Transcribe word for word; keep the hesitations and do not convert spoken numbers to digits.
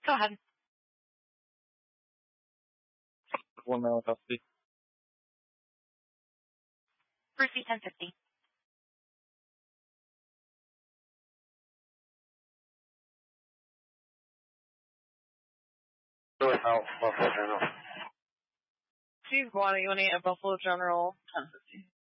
Go ahead. One mile custody. Brucey ten fifty. North out, Buffalo General. Chief Guadagnini at Buffalo General ten fifty.